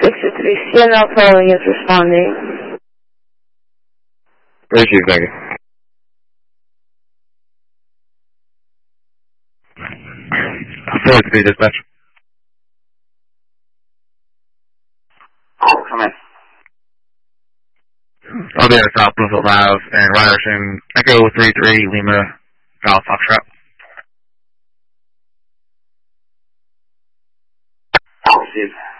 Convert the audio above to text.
623 CNL calling is responding. Where's you, Vegas? Forward to dispatch. Oh, come in. I'll be at the top, Bloomfield Ave, and Ryerson, Echo 33, Lima, Golf Foxtrot. I'll see you.